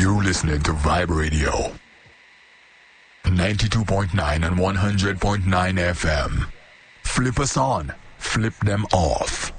You're listening to Vibe Radio. 92.9 and 100.9 FM. Flip us on, flip them off.